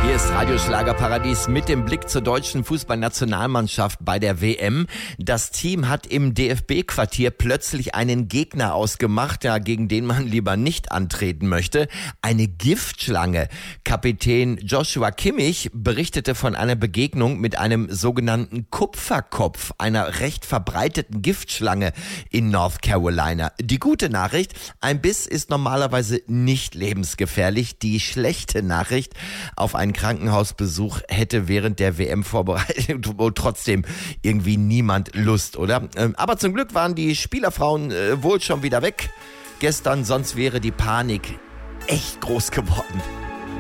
Hier ist Radio Schlagerparadies mit dem Blick zur deutschen Fußballnationalmannschaft bei der WM. Das Team hat im DFB-Quartier plötzlich einen Gegner ausgemacht, ja, gegen den man lieber nicht antreten möchte. Eine Giftschlange. Kapitän Joshua Kimmich berichtete von einer Begegnung mit einem sogenannten Kupferkopf, einer recht verbreiteten Giftschlange in North Carolina. Die gute Nachricht: ein Biss ist normalerweise nicht lebensgefährlich. Die schlechte Nachricht: auf einen Krankenhausbesuch hätte während der WM-Vorbereitung wohl trotzdem irgendwie niemand Lust, oder? Aber zum Glück waren die Spielerfrauen wohl schon wieder weg gestern, sonst wäre die Panik echt groß geworden.